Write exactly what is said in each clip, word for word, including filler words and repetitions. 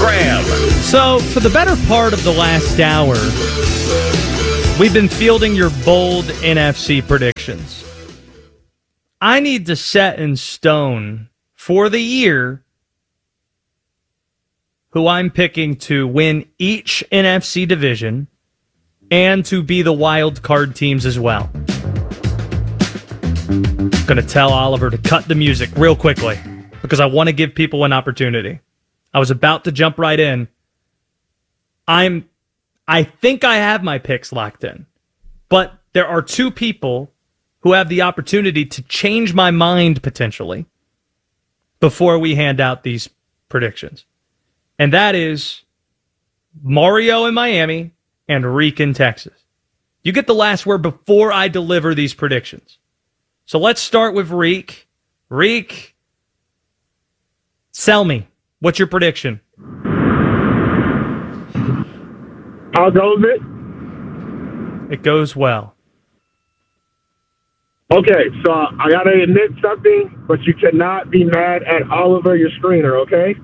Graham. So, for the better part of the last hour, we've been fielding your bold N F C predictions. I need to set in stone for the year who I'm picking to win each N F C division and to be the wild card teams as well. I'm going to tell Oliver to cut the music real quickly because I want to give people an opportunity. I was about to jump right in. I'm, I think I have my picks locked in, but there are two people who have the opportunity to change my mind potentially before we hand out these predictions. And that is Mario in Miami and Reek in Texas. You get the last word before I deliver these predictions. So let's start with Reek. Reek, sell me. What's your prediction? I'll go with it. It goes well. Okay, so I got to admit something, but you cannot be mad at Oliver, your screener, okay?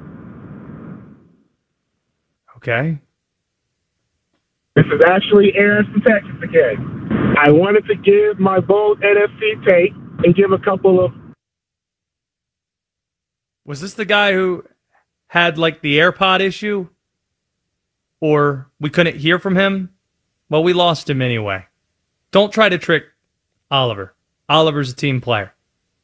Okay. This is actually Aaron from Texas again. I wanted to give my bold N F C take and give a couple of... Was this the guy who had, like, the AirPod issue? Or we couldn't hear from him? Well, we lost him anyway. Don't try to trick Oliver. Oliver's a team player.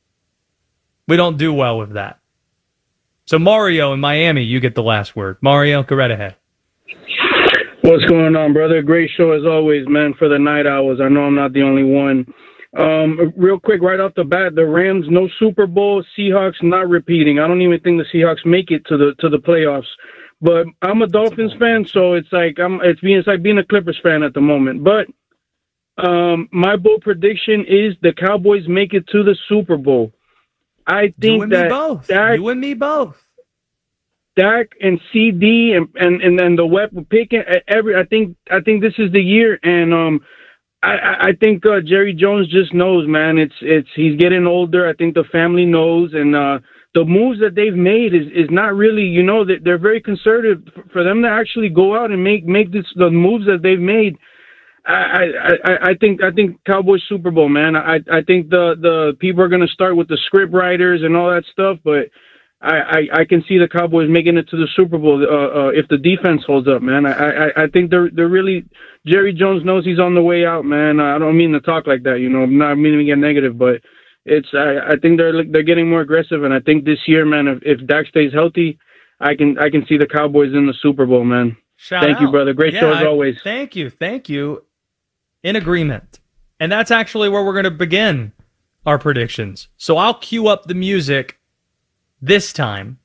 We don't do well with that. So Mario in Miami, you get the last word. Mario, go right ahead. What's going on, brother? Great show as always, man, for the night owls. I know I'm not the only one. Um, real quick, right off the bat, the Rams, no Super Bowl. Seahawks not repeating. I don't even think the Seahawks make it to the to the playoffs. But I'm a Dolphins fan, so it's like I'm it's being it's like being a Clippers fan at the moment. But um, my bold prediction is the Cowboys make it to the Super Bowl. I think you and that me both. Dak, you and me both. Dak and C D and and and then the weapon picking every. I think I think this is the year, and um, I I think uh, Jerry Jones just knows, man. It's it's he's getting older. I think the family knows, and uh, the moves that they've made is is not really, you know, that they're very conservative. For them to actually go out and make make this the moves that they've made. I, I, I think I think Cowboys Super Bowl, man. I I think the, the people are gonna start with the script writers and all that stuff, but I, I, I can see the Cowboys making it to the Super Bowl uh, uh, if the defense holds up, man. I, I, I think they're they're really Jerry Jones knows he's on the way out, man. I don't mean to talk like that, you know. I'm not meaning to get negative, but it's I, I think they're they're getting more aggressive, and I think this year, man, if, if Dak stays healthy, I can I can see the Cowboys in the Super Bowl, man. Shout Thank out. you, brother. Great yeah, show as I, always. Thank you, thank you. In agreement. And that's actually where we're going to begin our predictions. So I'll cue up the music this time,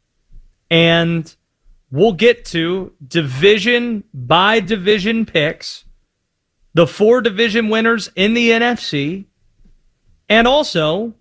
and we'll get to division by division picks, the four division winners in the N F C, and also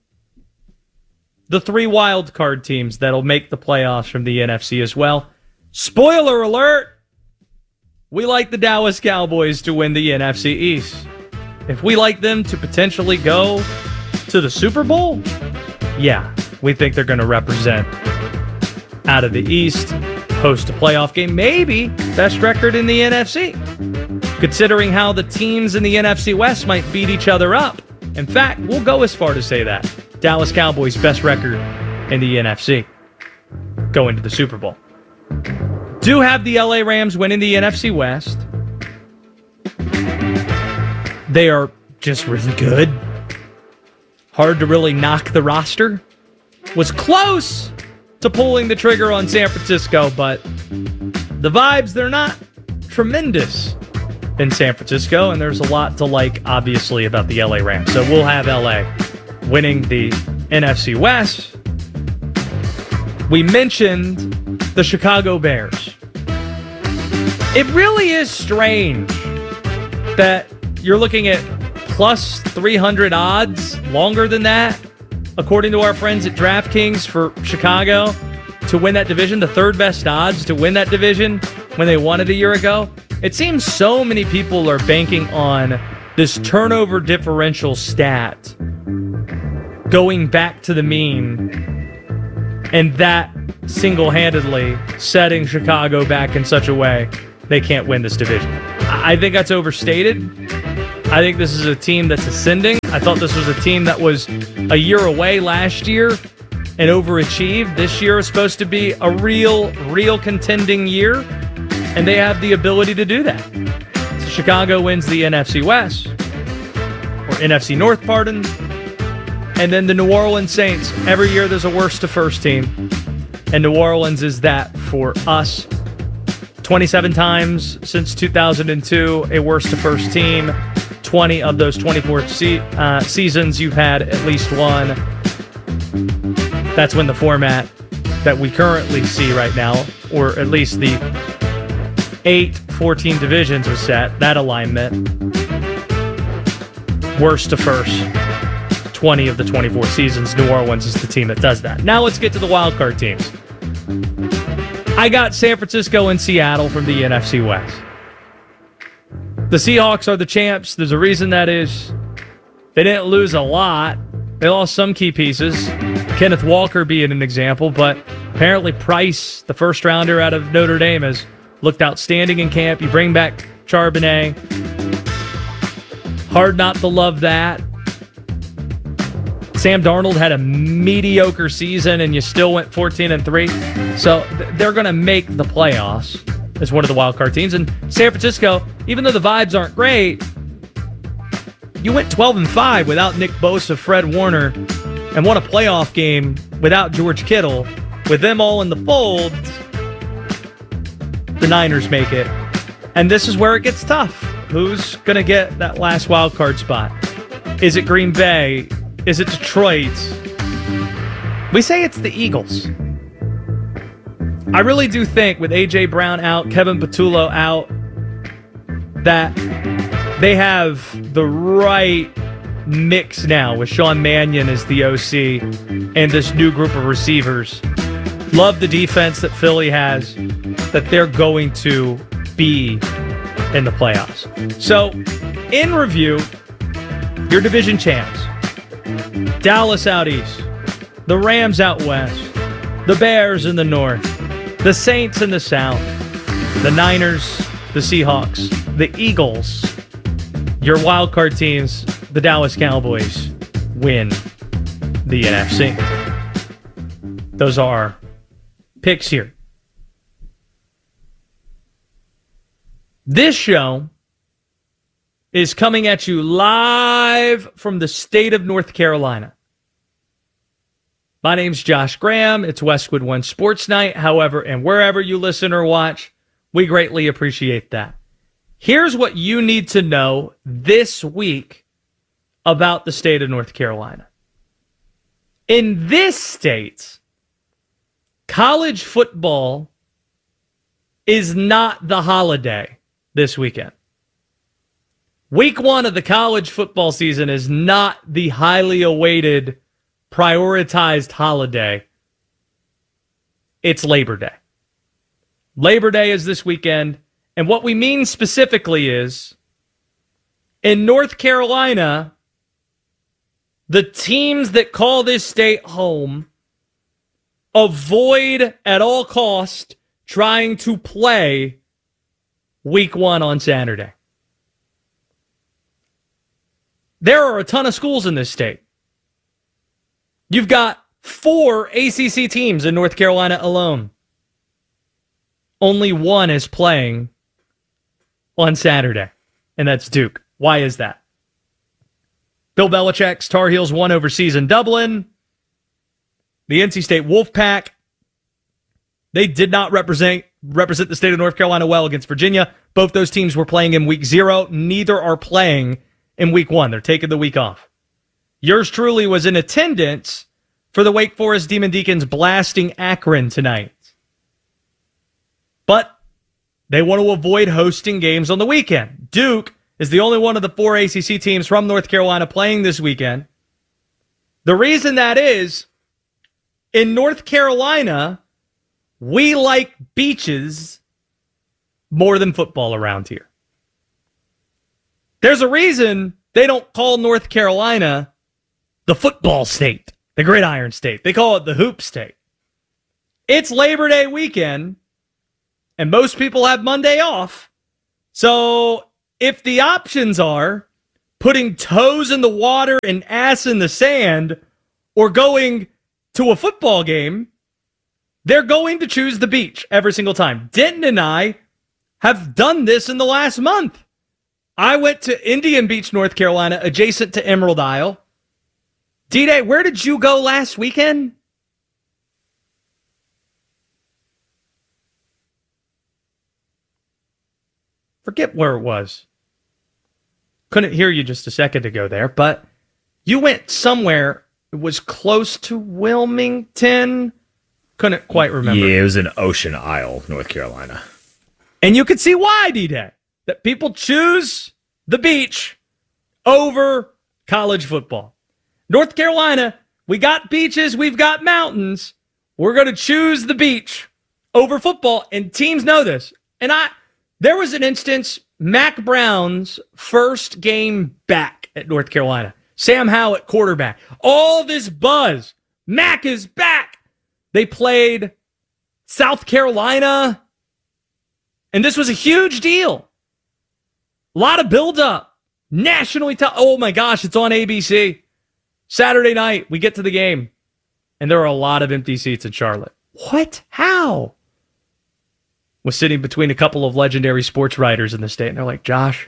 the three wild card teams that'll make the playoffs from the N F C as well. Spoiler alert! We like the Dallas Cowboys to win the N F C East. If we like them to potentially go to the Super Bowl, yeah, we think they're going to represent out of the East, host a playoff game, maybe best record in the N F C, considering how the teams in the N F C West might beat each other up. In fact, we'll go as far to say that. Dallas Cowboys' best record in the N F C going to the Super Bowl. Do have the L A Rams winning the N F C West. They are just really good. Hard to really knock the roster. Was close to pulling the trigger on San Francisco, but the vibes, they're not tremendous in San Francisco, and there's a lot to like, obviously, about the L A Rams. So we'll have L A winning the N F C West. We mentioned the Chicago Bears. It really is strange that you're looking at plus three hundred odds, longer than that, according to our friends at DraftKings, for Chicago to win that division, the third best odds to win that division when they won it a year ago. It seems so many people are banking on this turnover differential stat going back to the mean, and that single-handedly setting Chicago back in such a way they can't win this division. I think that's overstated. I think this is a team that's ascending. I thought this was a team that was a year away last year and overachieved. This year is supposed to be a real, real contending year, and they have the ability to do that. So Chicago wins the N F C West, or N F C North, pardon, and then the New Orleans Saints. Every year there's a worst to first team, and New Orleans is that for us. twenty-seven times since two thousand two, a worst to first team. twenty of those twenty-four se- uh, seasons, you've had at least one. That's when the format that we currently see right now, or at least the eight fourteen divisions was set, that alignment. Worst to first, twenty of the twenty-four seasons, New Orleans is the team that does that. Now let's get to the wild card teams. I got San Francisco and Seattle from the N F C West. The Seahawks are the champs. There's a reason that is. They didn't lose a lot. They lost some key pieces. Kenneth Walker being an example, but apparently Price, the first rounder out of Notre Dame, has looked outstanding in camp. You bring back Charbonnet. Hard not to love that. Sam Darnold had a mediocre season, and you still went fourteen and three. So they're going to make the playoffs as one of the wild card teams. And San Francisco, even though the vibes aren't great, you went twelve and five without Nick Bosa, Fred Warner, and won a playoff game without George Kittle. With them all in the fold, the Niners make it. And this is where it gets tough. Who's going to get that last wild card spot? Is it Green Bay? Is it Detroit? We say it's the Eagles. I really do think with A J Brown out, Kevin Patullo out, that they have the right mix now with Sean Mannion as the O C and this new group of receivers. Love the defense that Philly has, that they're going to be in the playoffs. So, in review, your division champs. Dallas out east, the Rams out west, the Bears in the north, the Saints in the south, the Niners, the Seahawks, the Eagles, your wild card teams, the Dallas Cowboys, win the N F C. Those are picks here. This show is coming at you live from the state of North Carolina. My name's Josh Graham. It's Westwood One Sports Night. However, and wherever you listen or watch, we greatly appreciate that. Here's what you need to know this week about the state of North Carolina. In this state, college football is not the holiday this weekend. Week one of the college football season is not the highly awaited, prioritized holiday. It's Labor Day. Labor Day is this weekend, and what we mean specifically is, in North Carolina, the teams that call this state home avoid at all cost trying to play week one on Saturday. There are a ton of schools in this state. You've got four A C C teams in North Carolina alone. Only one is playing on Saturday, and that's Duke. Why is that? Bill Belichick's Tar Heels won overseas in Dublin. The N C State Wolfpack, they did not represent represent the state of North Carolina well against Virginia. Both those teams were playing in week zero. Neither are playing in week one. They're taking the week off. Yours truly was in attendance for the Wake Forest Demon Deacons blasting Akron tonight. But they want to avoid hosting games on the weekend. Duke is the only one of the four A C C teams from North Carolina playing this weekend. The reason that is, in North Carolina, we like beaches more than football around here. There's a reason they don't call North Carolina the football state, the gridiron state. They call it the hoop state. it's Labor Day weekend, and most people have Monday off. So if the options are putting toes in the water and ass in the sand or going to a football game, they're going to choose the beach every single time. Denton and I have done this in the last month. I went to Indian Beach, North Carolina, adjacent to Emerald Isle. D-Day, where did you go last weekend? Forget where it was. Couldn't hear you just a second ago there, but you went somewhere. It was close to Wilmington. Couldn't quite remember. Yeah, it was in Ocean Isle, North Carolina. And you can see why, D-Day, that people choose the beach over college football. North Carolina, we got beaches, we've got mountains. We're going to choose the beach over football, and teams know this. And I, there was an instance, Mac Brown's first game back at North Carolina. Sam Howell at quarterback. All this buzz. Mac is back. They played South Carolina, and this was a huge deal. A lot of buildup. Nationally, t- oh my gosh, it's on A B C. Saturday night, we get to the game, and there are a lot of empty seats in Charlotte. What? How? Was sitting between a couple of legendary sports writers in the state, and they're like, Josh,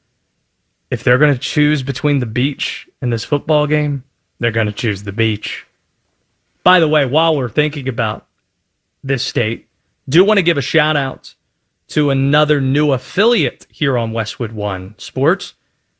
if they're going to choose between the beach and this football game, they're going to choose the beach. By the way, while we're thinking about this state, do want to give a shout out to another new affiliate here on Westwood One Sports.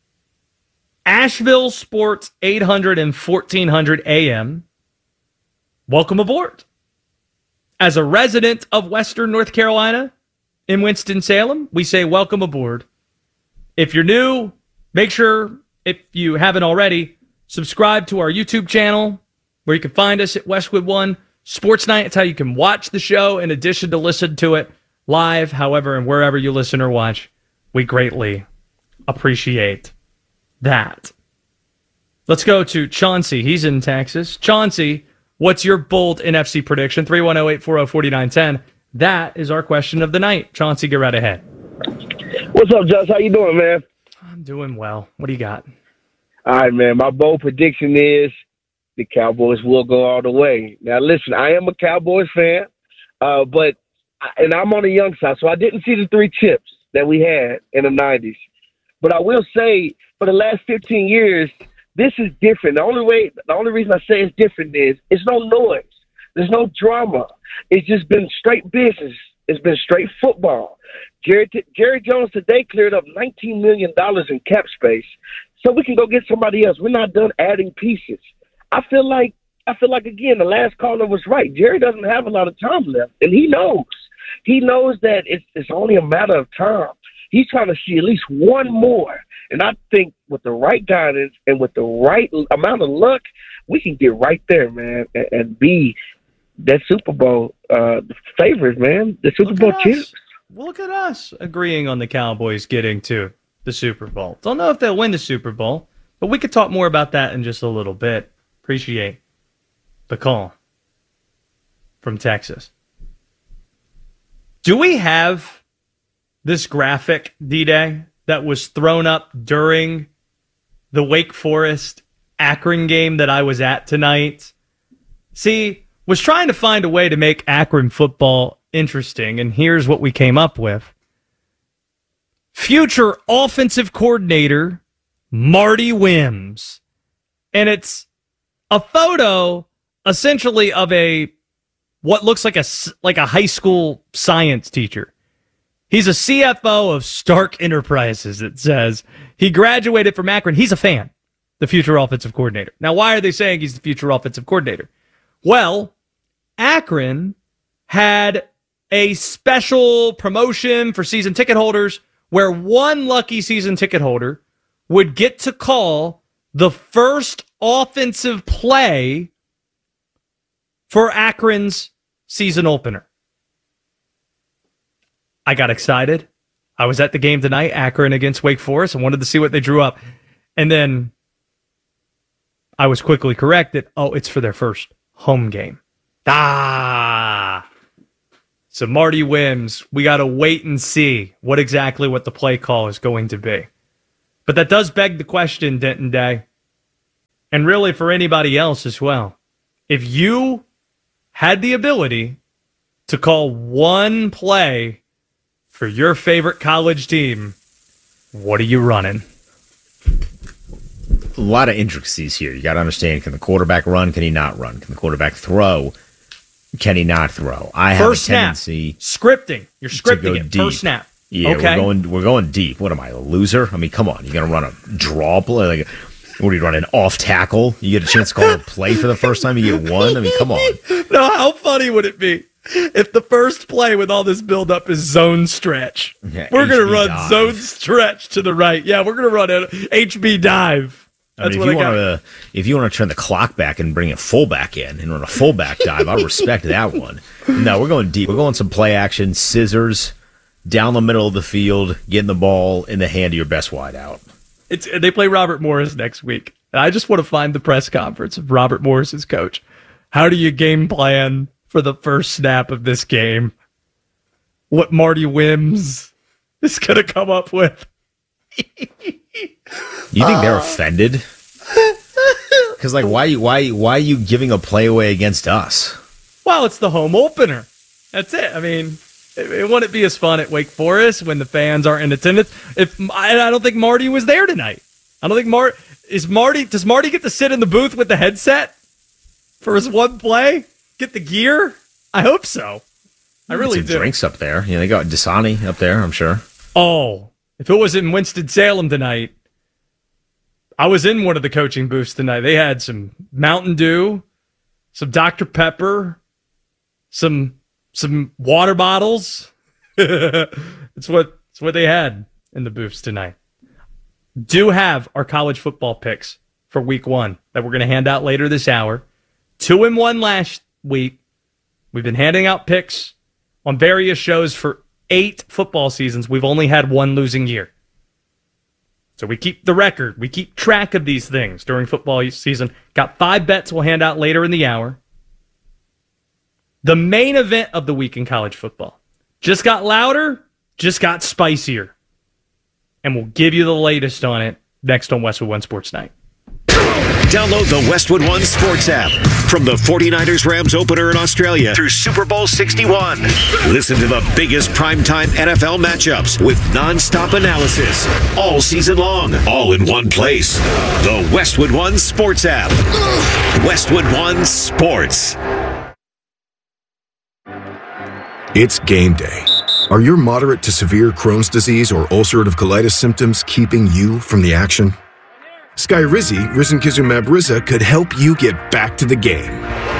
Asheville Sports eight hundred and fourteen hundred A M. Welcome aboard. As a resident of Western North Carolina in Winston-Salem, we say welcome aboard. If you're new, make sure, if you haven't already, subscribe to our YouTube channel, where you can find us at Westwood One Sports Night. It's how you can watch the show in addition to listen to it live, however, and wherever you listen or watch. We greatly appreciate that. Let's go to Chauncey. He's in Texas. Chauncey, what's your bold N F C prediction? three one zero, eight four zero, four nine one zero. That is our question of the night. Chauncey, get right ahead. What's up, Josh? How you doing, man? I'm doing well. What do you got? All right, man. My bold prediction is the Cowboys will go all the way. Now, listen, I am a Cowboys fan, uh, but and I'm on the young side, so I didn't see the three chips that we had in the nineties. But I will say, for the last fifteen years, this is different. The only way, the only reason I say it's different is it's no noise. There's no drama. It's just been straight business. It's been straight football. Jerry, Jerry Jones today cleared up nineteen million dollars in cap space, so we can go get somebody else. We're not done adding pieces. I feel like, I feel like again, the last caller was right. Jerry doesn't have a lot of time left, and he knows. He knows that it's, it's only a matter of time. He's trying to see at least one more. And I think with the right guidance and with the right amount of luck, we can get right there, man, and, and be that Super Bowl uh, favorites, man. The Super Look Bowl at champs. us. Look at us agreeing on the Cowboys getting to the Super Bowl. Don't know if they'll win the Super Bowl, but we could talk more about that in just a little bit. Appreciate the call from Texas. Do we have this graphic, D-Day, that was thrown up during the Wake Forest Akron game that I was at tonight? See, was trying to find a way to make Akron football interesting, and here's what we came up with. Future offensive coordinator Marty Wims. And it's a photo essentially of a what looks like a like a high school science teacher. He's a C F O of Stark Enterprises, it says. He graduated from Akron. He's a fan, the future offensive coordinator. Now, why are they saying he's the future offensive coordinator? Well, Akron had a special promotion for season ticket holders where one lucky season ticket holder would get to call the first offensive play for Akron's season opener. I got excited. I was at the game tonight, Akron against Wake Forest, and wanted to see what they drew up. And then I was quickly corrected. Oh, it's for their first home game. Ah. So Marty Wims, we got to wait and see what exactly what the play call is going to be. But that does beg the question, Denton Day, and really for anybody else as well. If you had the ability to call one play for your favorite college team, what are you running? A lot of intricacies here. You got to understand, can the quarterback run? Can he not run? Can the quarterback throw? Can he not throw? I have First a tendency snap. Scripting. You're scripting it. Deep. First snap. Yeah, okay. we're going we're going deep. What am I, a loser? I mean, come on. You're going to run a draw play? Like, what are you running, off tackle? You get a chance to call a play for the first time, you get one? I mean, come on. No, how funny would it be if the first play with all this buildup is zone stretch? Yeah, we're going to run dive. zone stretch to the right. Yeah, we're going to run an H B dive. That's I mean, what if you I got. want to, if you want to turn the clock back and bring a fullback in and run a fullback dive, I respect that one. No, we're going deep. We're going some play action, scissors, down the middle of the field, getting the ball in the hand of your best wide out. It's they play Robert Morris next week. And I just want to find the press conference of Robert Morris's coach. How do you game plan for the first snap of this game? What Marty Wims is going to come up with? You think they're offended? Because, like, why, why, why are you giving a play away against us? Well, it's the home opener. That's it. I mean, it, it wouldn't be as fun at Wake Forest when the fans aren't in attendance. If I, I don't think Marty was there tonight. I don't think Marty is Marty. Does Marty get to sit in the booth with the headset for his one play? Get the gear? I hope so. I really Some do. drinks up there. You know, they got Dasani up there, I'm sure. Oh, if it was in Winston-Salem tonight, I was in one of the coaching booths tonight. They had some Mountain Dew, some Doctor Pepper, some some water bottles. It's what it's what they had in the booths tonight. Do have our college football picks for week one that we're going to hand out later this hour. Two and one last week. We've been handing out picks on various shows for eight football seasons. We've only had one losing year. So we keep the record. We keep track of these things during football season. Got five bets we'll hand out later in the hour. The main event of the week in college football just got louder, just got spicier. And we'll give you the latest on it next on Westwood One Sports Night. Download the Westwood One Sports app. From the forty-niners Rams opener in Australia through Super Bowl sixty-one. Listen to the biggest primetime N F L matchups with nonstop analysis all season long, all in one place. The Westwood One Sports app. Westwood One Sports. It's game day. Are your moderate to severe Crohn's disease or ulcerative colitis symptoms keeping you from the action? Skyrizi, risankizumab Riza, could help you get back to the game.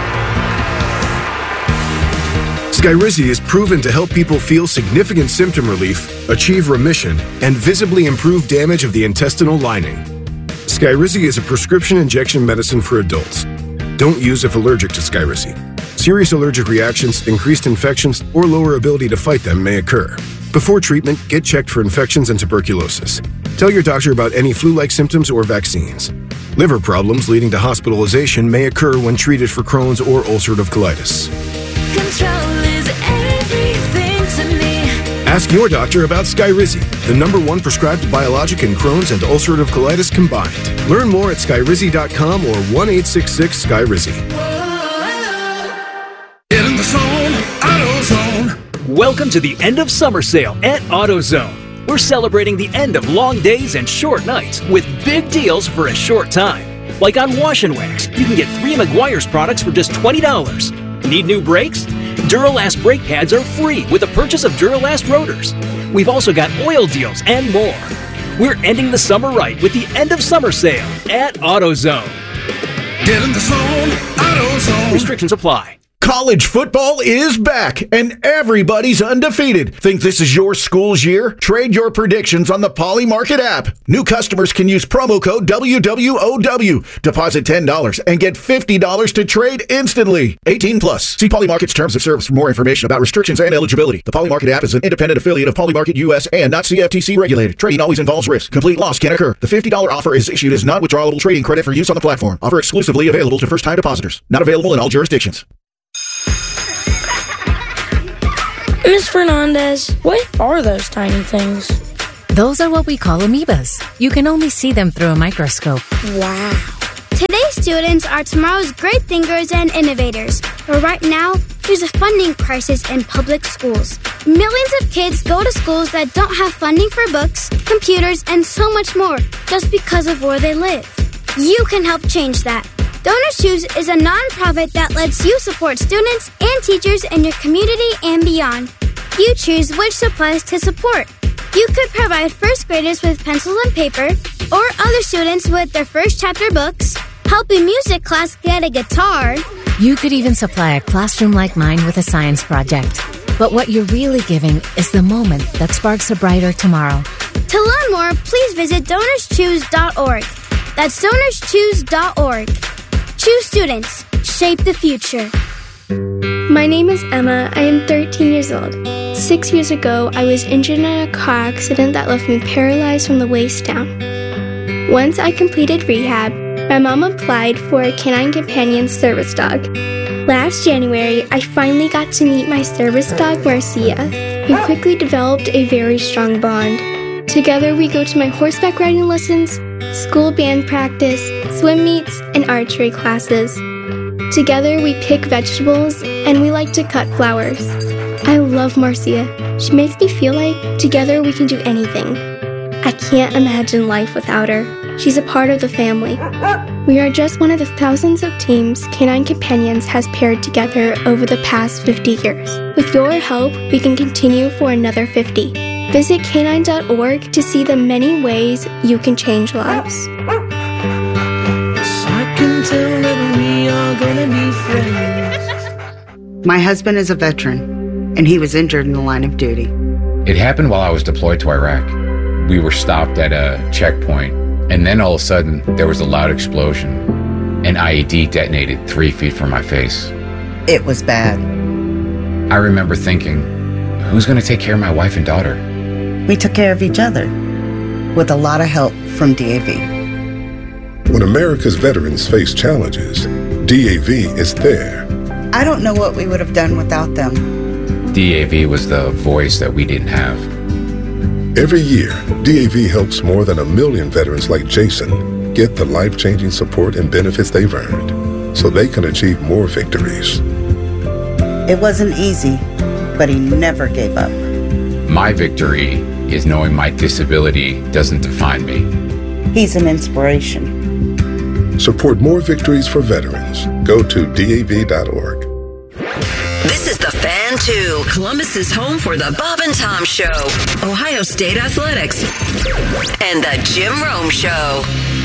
Skyrizi is proven to help people feel significant symptom relief, achieve remission, and visibly improve damage of the intestinal lining. Skyrizi is a prescription injection medicine for adults. Don't use if allergic to Skyrizi. Serious allergic reactions, increased infections, or lower ability to fight them may occur. Before treatment, get checked for infections and tuberculosis. Tell your doctor about any flu-like symptoms or vaccines. Liver problems leading to hospitalization may occur when treated for Crohn's or ulcerative colitis. Control is everything to me. Ask your doctor about Skyrizi, the number one prescribed biologic in Crohn's and ulcerative colitis combined. Learn more at skyrizi dot com or one eight six six Skyrizi. Get in the zone, AutoZone. Welcome to the end of summer sale at AutoZone. We're celebrating the end of long days and short nights with big deals for a short time. Like on Wash and Wax, you can get three Meguiar's products for just twenty dollars. Need new brakes? Duralast brake pads are free with the purchase of Duralast rotors. We've also got oil deals and more. We're ending the summer right with the end of summer sale at AutoZone. Get in the zone, AutoZone. Restrictions apply. College football is back, and everybody's undefeated. Think this is your school's year? Trade your predictions on the Poly Market app. New customers can use promo code W W O W. Deposit ten dollars and get fifty dollars to trade instantly. eighteen plus. See Poly Market's terms of service for more information about restrictions and eligibility. The Poly Market app is an independent affiliate of Poly Market U S and not C F T C regulated. Trading always involves risk. Complete loss can occur. The fifty dollars offer is issued as non-withdrawable trading credit for use on the platform. Offer exclusively available to first-time depositors. Not available in all jurisdictions. Miss Fernandez, what are those tiny things? Those are what we call amoebas. You can only see them through a microscope. Wow. Today's students are tomorrow's great thinkers and innovators. But right now, there's a funding crisis in public schools. Millions of kids go to schools that don't have funding for books, computers, and so much more just because of where they live. You can help change that. Donors Choose is a nonprofit that lets you support students and teachers in your community and beyond. You choose which supplies to support. You could provide first graders with pencils and paper, or other students with their first chapter books, help a music class get a guitar. You could even supply a classroom like mine with a science project. But what you're really giving is the moment that sparks a brighter tomorrow. To learn more, please visit donors choose dot org. That's donors choose dot org. Choose students. Shape the future. My name is Emma. I am thirteen years old. Six years ago, I was injured in a car accident that left me paralyzed from the waist down. Once I completed rehab, my mom applied for a Canine Companion service dog. Last January, I finally got to meet my service dog, Marcia. We quickly developed a very strong bond. Together, we go to my horseback riding lessons, school band practice, swim meets, and archery classes. Together, we pick vegetables, and we like to cut flowers. I love Marcia. She makes me feel like together we can do anything. I can't imagine life without her. She's a part of the family. We are just one of the thousands of teams Canine Companions has paired together over the past fifty years. With your help, we can continue for another fifty. Visit canine dot org to see the many ways you can change lives. I can tell that we are gonna be friends. My husband is a veteran, and he was injured in the line of duty. It happened while I was deployed to Iraq. We were stopped at a checkpoint, and then all of a sudden, there was a loud explosion. An I E D detonated three feet from my face. It was bad. I remember thinking, who's going to take care of my wife and daughter? We took care of each other, with a lot of help from D A V. When America's veterans face challenges, D A V is there. I don't know what we would have done without them. D A V was the voice that we didn't have. Every year, D A V helps more than a million veterans like Jason get the life-changing support and benefits they've earned so they can achieve more victories. It wasn't easy, but he never gave up. My victory is knowing my disability doesn't define me. He's an inspiration. Support more victories for veterans. Go to D A V dot org. This is The Fan two, Columbus's home for the Bob and Tom Show, Ohio State Athletics, and the Jim Rome Show.